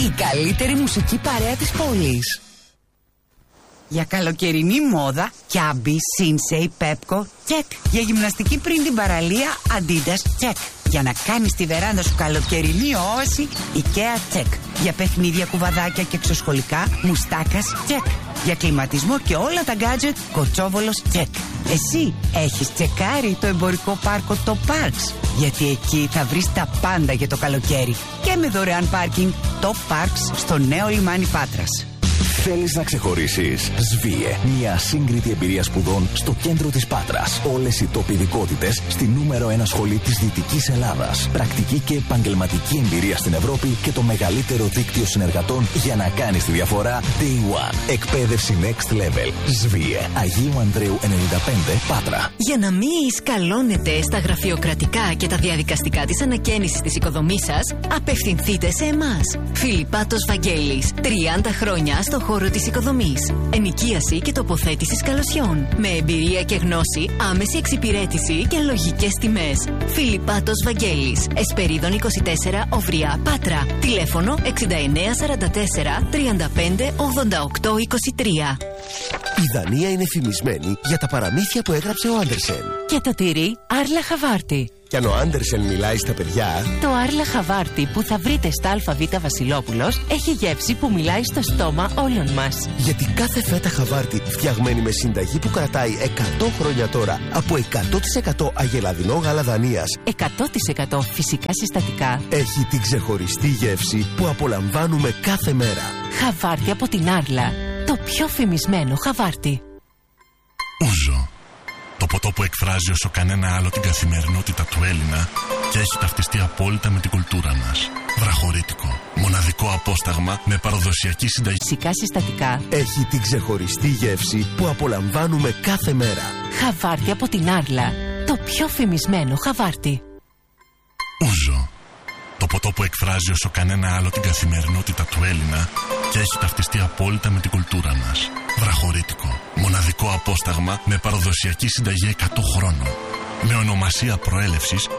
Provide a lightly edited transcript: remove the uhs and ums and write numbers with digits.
η καλύτερη μουσική παρέα της πόλης. Για καλοκαιρινή μόδα, Κιάμπι, Σίνσεϊ, Πέπκο, τσεκ. Για γυμναστική πριν την παραλία, Αντίντας, τσεκ. Για να κάνεις τη βεράντα σου καλοκαιρινή όαση, IKEA, τσεκ. Για παιχνίδια, κουβαδάκια και εξωσχολικά, Μουστάκας, τσεκ. Για κλιματισμό και όλα τα γκάτζετ, Κοτσόβολος, τσεκ. Εσύ έχεις τσεκάρει το εμπορικό πάρκο το Parks? Γιατί εκεί θα βρεις τα πάντα για το καλοκαίρι. Και με δωρεάν πάρκινγκ, το Parks στο νέο λιμάνι Πάτρας. Θέλεις να ξεχωρίσεις? ΣΒΙΕ, μια ασύγκριτη εμπειρία σπουδών στο κέντρο της Πάτρας. Όλες οι τόποι ειδικότητες στη νούμερο 1 σχολή της Δυτικής Ελλάδας. Πρακτική και επαγγελματική εμπειρία στην Ευρώπη και το μεγαλύτερο δίκτυο συνεργατών για να κάνεις τη διαφορά Day One. Εκπαίδευση Next Level. ΣΒΙΕ, Αγίου Ανδρέου 95, Πάτρα. Για να μην σκαλώνετε στα γραφειοκρατικά και τα διαδικαστικά της ανακαίνησης της οικοδομής σας, απευθυνθείτε σε εμάς. Φιλιππάτος Βαγγέλης, 30 χρόνια στο χώρο της οικοδομής. Ενοικίαση και τοποθέτηση σκαλωσιών. Με εμπειρία και γνώση, άμεση εξυπηρέτηση και λογικές τιμές. Φιλιππάτος Βαγγέλης, Εσπερίδων 24, Οvrιά, Πάτρα. Τηλέφωνο 69 44 35 88 23. Η Δανία είναι φημισμένη για τα παραμύθια που έγραψε ο Άντερσεν. Και το τυρί Άρλα Χαβάρτη. Κι αν ο Άντερσεν μιλάει στα παιδιά, το Άρλα Χαβάρτη που θα βρείτε στα ΑΒ Βασιλόπουλος έχει γεύση που μιλάει στο στόμα όλων μας. Γιατί κάθε φέτα Χαβάρτη φτιαγμένη με συνταγή που κρατάει 100 χρόνια τώρα από 100% αγελαδινό γάλα Δανίας, 100% φυσικά συστατικά, έχει την ξεχωριστή γεύση που απολαμβάνουμε κάθε μέρα. Χαβάρτη από την Άρλα. Το πιο φημισμένο Χαβάρτη. Ούζο. Το ποτό που εκφράζει όσο κανένα άλλο την καθημερινότητα του Έλληνα και έχει ταυτιστεί απόλυτα με την κουλτούρα μας. Βραχωρίτικο. Μοναδικό απόσταγμα με παραδοσιακή συνταγή. Φυσικά συστατικά. Έχει την ξεχωριστή γεύση που απολαμβάνουμε κάθε μέρα. Χαβάρτη από την Άρλα. Το πιο φημισμένο Χαβάρτη. Ούζο. Το ποτό που εκφράζει όσο κανένα άλλο την καθημερινότητα του Έλληνα και έχει ταυτιστεί απόλυτα με την κουλτούρα μας. Βραχωρίτικο. Μοναδικό απόσταγμα με παραδοσιακή συνταγή 100 χρόνων. Με ονομασία προέλευσης